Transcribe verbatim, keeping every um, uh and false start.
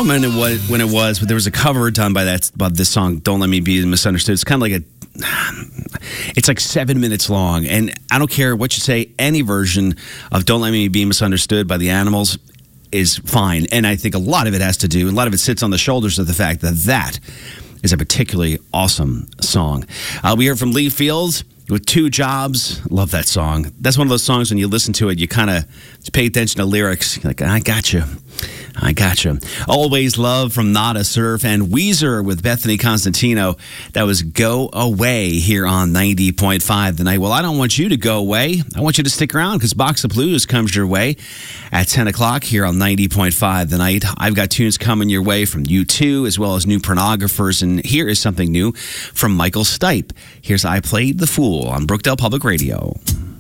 don't remember what, when it was, but there was a cover done by that by this song, Don't Let Me Be Misunderstood. It's kind of like a, it's like seven minutes long. And I don't care what you say, any version of Don't Let Me Be Misunderstood by the Animals is fine. And I think a lot of it has to do, a lot of it sits on the shoulders of the fact that that is a particularly awesome song. Uh, we heard from Lee Fields with Two Jobs. Love that song. That's one of those songs when you listen to it, you kind of pay attention to lyrics. You're like, I got you. I gotcha. Always Love from Nada Surf and Weezer with Bethany Constantino. That was Go Away here on ninety point five The Night. Well, I don't want you to go away. I want you to stick around because Box of Blues comes your way at ten o'clock here on ninety point five The Night. I've got tunes coming your way from U two as well as new pornographers. And here is something new from Michael Stipe. Here's I Played the Fool on Brookdale Public Radio.